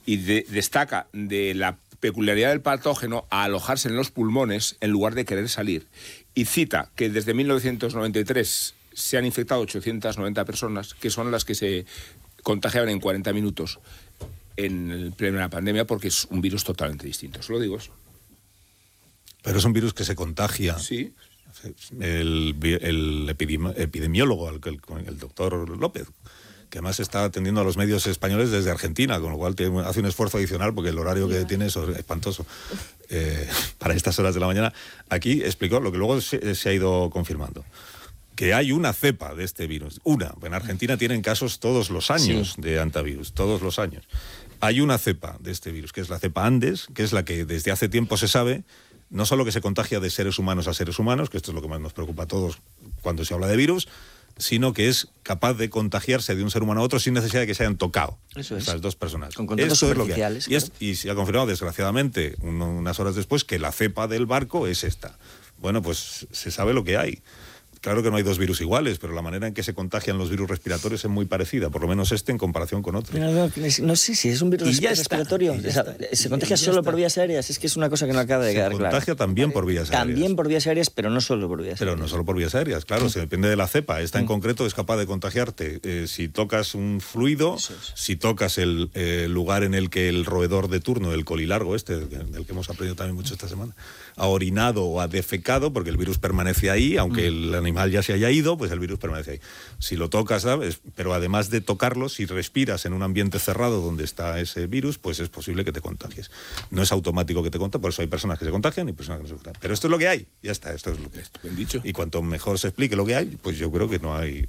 y destaca de la peculiaridad del patógeno a alojarse en los pulmones en lugar de querer salir. Y cita que desde 1993 se han infectado 890 personas, que son las que se contagiaban en 40 minutos en el pleno de la pandemia, porque es un virus totalmente distinto. Solo digo eso. Pero es un virus que se contagia. Sí. El epidemiólogo, el doctor López, que además está atendiendo a los medios españoles desde Argentina, con lo cual hace un esfuerzo adicional porque el horario que tiene es espantoso para estas horas de la mañana. Aquí explicó lo que luego se ha ido confirmando, que hay una cepa de este virus. En Argentina tienen casos todos los años de antivirus, todos los años. Hay una cepa de este virus, que es la cepa Andes, que es la que desde hace tiempo se sabe, no solo que se contagia de seres humanos a seres humanos, que esto es lo que más nos preocupa a todos cuando se habla de virus, sino que es capaz de contagiarse de un ser humano a otro sin necesidad de que se hayan tocado. Eso es. Esas dos personas. Con contactos superficiales. Y se ha confirmado, desgraciadamente, unas horas después, que la cepa del barco es esta. Bueno, pues se sabe lo que hay. Claro que no hay dos virus iguales, pero la manera en que se contagian los virus respiratorios es muy parecida, por lo menos en comparación con otros. No sé si es un virus respiratorio. Se contagia solo por vías aéreas, es que es una cosa que no acaba de quedar clara. Se contagia también por vías aéreas. También por vías aéreas, pero no solo por vías aéreas. Pero no solo por vías aéreas, claro, se depende de la cepa. Esta en concreto es capaz de contagiarte si tocas un fluido, si tocas el lugar en el que el roedor de turno, el colilargo del que hemos aprendido también mucho esta semana, ha orinado o ha defecado, porque el virus permanece ahí, aunque el animal ya se haya ido, pues el virus permanece ahí. Si lo tocas, ¿sabes? Pero además de tocarlo, si respiras en un ambiente cerrado donde está ese virus, pues es posible que te contagies. No es automático que te contagies, por eso hay personas que se contagian y personas que no se contagian. Pero esto es lo que hay, ya está, esto es lo que es. Bien dicho. Y cuanto mejor se explique lo que hay, pues yo creo que no hay...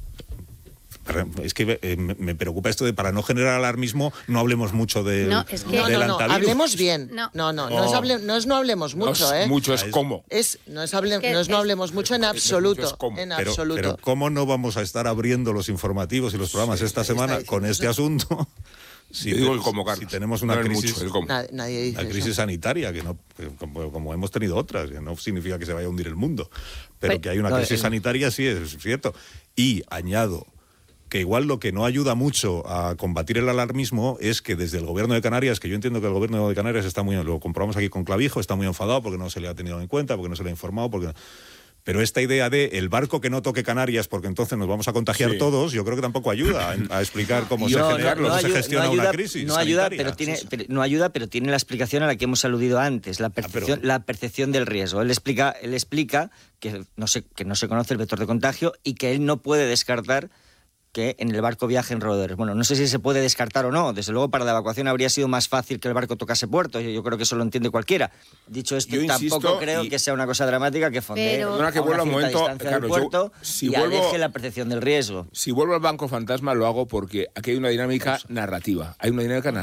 Es que me preocupa esto de, para no generar alarmismo, no hablemos mucho del antivirus. Hablemos bien. No hablemos mucho, Mucho es cómo. No hablemos mucho en absoluto. Pero ¿cómo no vamos a estar abriendo los informativos y los programas esta semana con este asunto? Si tenemos una crisis sanitaria, que no, como hemos tenido otras, que no significa que se vaya a hundir el mundo, pero que hay una crisis sanitaria, sí, es cierto. Y añado que igual lo que no ayuda mucho a combatir el alarmismo es que desde el gobierno de Canarias, que yo entiendo que el gobierno de Canarias está lo comprobamos aquí con Clavijo, está muy enfadado porque no se le ha tenido en cuenta, porque no se le ha informado, pero esta idea de el barco que no toque Canarias porque entonces nos vamos a contagiar todos, yo creo que tampoco ayuda a explicar cómo se gestiona una crisis sanitaria. No ayuda, pero tiene la explicación a la que hemos aludido antes, la percepción del riesgo. Él explica que no se conoce el vector de contagio y que él no puede descartar que en el barco viajen roedores. Bueno, no sé si se puede descartar o no. Desde luego, para la evacuación habría sido más fácil que el barco tocase puerto. Yo creo que eso lo entiende cualquiera. Dicho esto, tampoco creo que sea una cosa dramática que fondee a una cierta distancia del puerto y aleje la percepción del riesgo. Si vuelvo al banco fantasma, lo hago porque aquí hay una dinámica narrativa. Y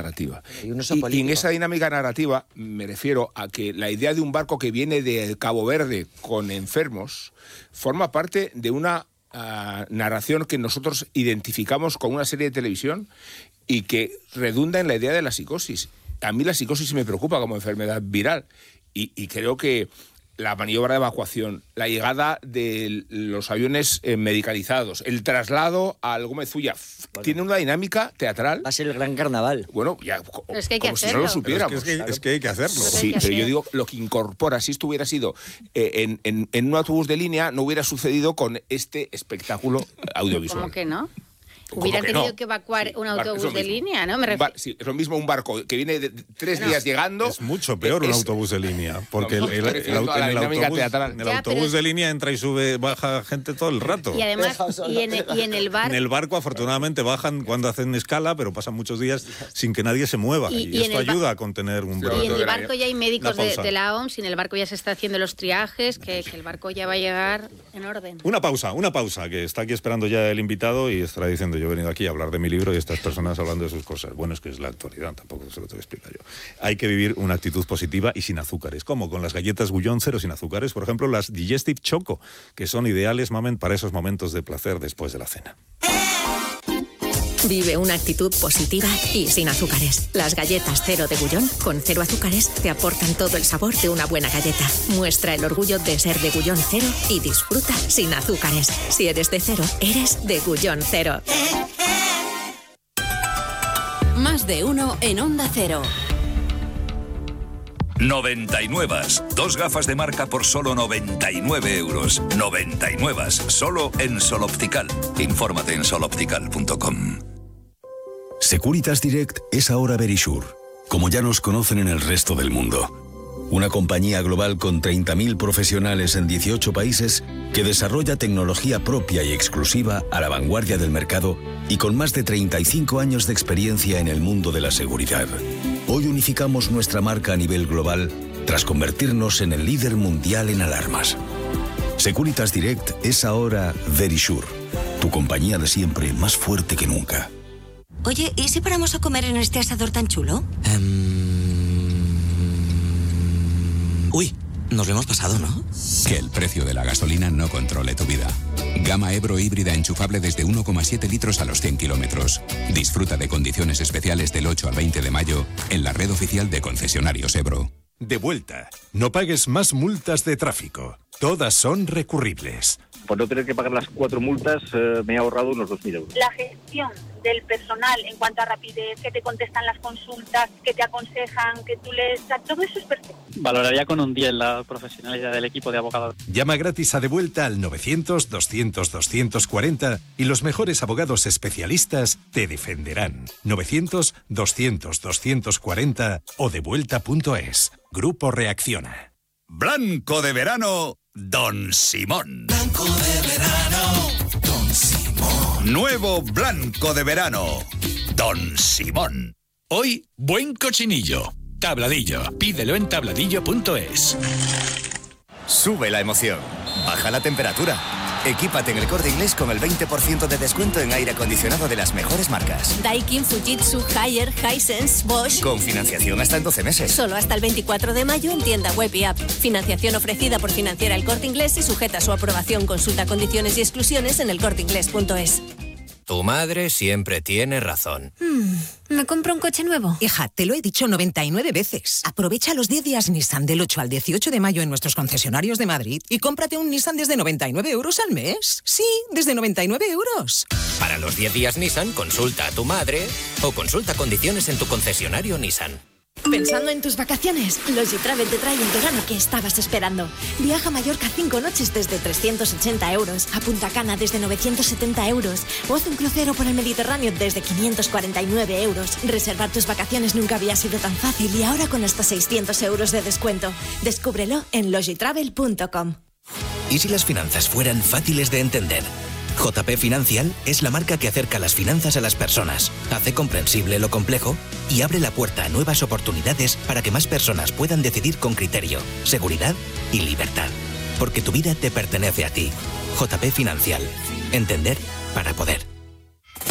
en esa dinámica narrativa me refiero a que la idea de un barco que viene de Cabo Verde con enfermos forma parte de una narración que nosotros identificamos con una serie de televisión y que redunda en la idea de la psicosis. A mí la psicosis me preocupa como enfermedad viral y creo que la maniobra de evacuación, la llegada de los aviones medicalizados, el traslado al Gómez Zulla, tiene una dinámica teatral. Va a ser el gran carnaval. Bueno, ya, es que hay que como si no lo supiéramos. Es que hay que hacerlo. Sí, pero yo digo, lo que incorpora, si esto hubiera sido en un autobús de línea, no hubiera sucedido con este espectáculo audiovisual. ¿Cómo que no? Hubieran tenido que evacuar un autobús de línea, ¿no? Sí, es lo mismo un barco que viene de 3 días llegando. Es mucho peor un autobús de línea, porque el autobús de línea entra y sube, baja gente todo el rato. Y además, en el barco... En el barco, afortunadamente, bajan cuando hacen escala, pero pasan muchos días sin que nadie se mueva. Y esto ayuda a contener un brote. Y en el barco ya hay médicos de la OMS, y en el barco ya se está haciendo los triajes, que el barco ya va a llegar en orden. Una pausa, que está aquí esperando ya el invitado y estará diciendo: yo he venido aquí a hablar de mi libro y estas personas hablando de sus cosas. Bueno, es que es la actualidad, tampoco se lo tengo que explicar yo. Hay que vivir una actitud positiva y sin azúcares, como con las galletas Gullón cero sin azúcares, por ejemplo, las Digestive Choco, que son ideales, mamen, para esos momentos de placer después de la cena. Vive una actitud positiva y sin azúcares. Las galletas cero de Gullón, con 0 azúcares, te aportan todo el sabor de una buena galleta. Muestra el orgullo de ser de Gullón cero y disfruta sin azúcares. Si eres de cero, eres de Gullón cero. Más de uno en Onda Cero. 99. 2 gafas de marca por solo 99 euros. 99. Solo en Sol Optical. Infórmate en soloptical.com. Securitas Direct es ahora Verisure, como ya nos conocen en el resto del mundo. Una compañía global con 30.000 profesionales en 18 países que desarrolla tecnología propia y exclusiva a la vanguardia del mercado y con más de 35 años de experiencia en el mundo de la seguridad. Hoy unificamos nuestra marca a nivel global tras convertirnos en el líder mundial en alarmas. Securitas Direct es ahora Verisure, tu compañía de siempre más fuerte que nunca. Oye, ¿y si paramos a comer en este asador tan chulo? Uy, nos lo hemos pasado, ¿no? Que el precio de la gasolina no controle tu vida. Gama Ebro híbrida enchufable desde 1,7 litros a los 100 kilómetros. Disfruta de condiciones especiales del 8 al 20 de mayo en la red oficial de concesionarios Ebro. De vuelta. No pagues más multas de tráfico. Todas son recurribles. Por no tener que pagar las 4 multas, me he ahorrado unos 2.000 euros. La gestión del personal en cuanto a rapidez, que te contestan las consultas, que te aconsejan, que tú les... Todo eso es perfecto. Valoraría con un 10 la profesionalidad del equipo de abogados. Llama gratis a De Vuelta al 900-200-240 y los mejores abogados especialistas te defenderán. 900-200-240 o devuelta.es. Grupo Reacciona. Blanco de verano, Don Simón. Blanco de verano, Don Simón. Nuevo blanco de verano, Don Simón. Hoy, buen cochinillo. Tabladillo. Pídelo en tabladillo.es. Sube la emoción. Baja la temperatura. Equípate en El Corte Inglés con el 20% de descuento en aire acondicionado de las mejores marcas. Daikin, Fujitsu, Haier, Hisense, Bosch. Con financiación hasta en 12 meses. Solo hasta el 24 de mayo en tienda web y app. Financiación ofrecida por Financiera El Corte Inglés y sujeta a su aprobación. Consulta condiciones y exclusiones en elcorteinglés.es. Tu madre siempre tiene razón. ¿Me compro un coche nuevo? Hija, te lo he dicho 99 veces. Aprovecha los 10 días Nissan del 8 al 18 de mayo en nuestros concesionarios de Madrid y cómprate un Nissan desde 99 euros al mes. Sí, desde 99 euros. Para los 10 días Nissan, consulta a tu madre o consulta condiciones en tu concesionario Nissan. Pensando en tus vacaciones, Logitravel te trae el verano que estabas esperando. Viaja a Mallorca 5 noches desde 380 euros, a Punta Cana desde 970 euros, o haz un crucero por el Mediterráneo desde 549 euros. Reservar tus vacaciones nunca había sido tan fácil y ahora con hasta 600 euros de descuento. Descúbrelo en logitravel.com. ¿Y si las finanzas fueran fáciles de entender? JP Financial es la marca que acerca las finanzas a las personas, hace comprensible lo complejo y abre la puerta a nuevas oportunidades para que más personas puedan decidir con criterio, seguridad y libertad. Porque tu vida te pertenece a ti. JP Financial. Entender para poder.